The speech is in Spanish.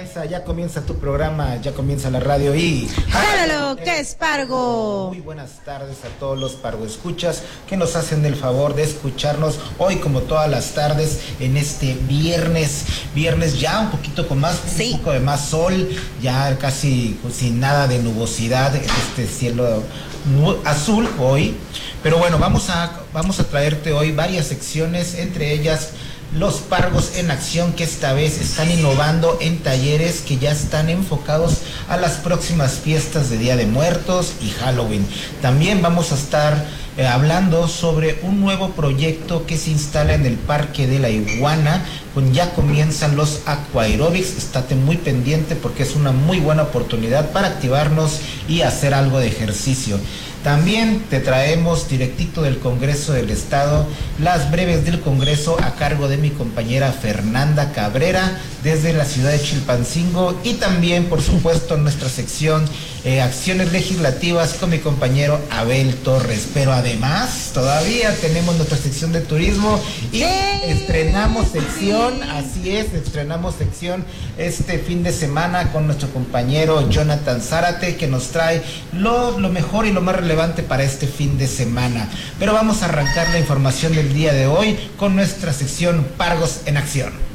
ya comienza tu programa, ya comienza la radio y... ¡Jálalo, que es Pargo! Muy buenas tardes a todos los Pargo escuchas que nos hacen el favor de escucharnos hoy como todas las tardes en este viernes ya un poquito con más, sí, un poco de más sol, ya casi sin nada de nubosidad, este cielo azul hoy, pero bueno, vamos a traerte hoy varias secciones, entre ellas los Pargos en Acción, que esta vez están innovando en talleres que ya están enfocados a las próximas fiestas de Día de Muertos y Halloween. También vamos a estar hablando sobre un nuevo proyecto que se instala en el Parque de la Iguana, ya comienzan los aquaerobics. Estate muy pendiente porque es una muy buena oportunidad para activarnos y hacer algo de ejercicio. También te traemos directito del Congreso del Estado las breves del Congreso a cargo de mi compañera Fernanda Cabrera desde la ciudad de Chilpancingo, y también por supuesto nuestra sección Acciones Legislativas con mi compañero Abel Torres. Pero además todavía tenemos nuestra sección de turismo y estrenamos sección, así es, estrenamos sección este fin de semana con nuestro compañero Jonathan Zárate, que nos trae lo mejor y lo más relevante para este fin de semana. Pero vamos a arrancar la información del día de hoy con nuestra sección Pargos en Acción.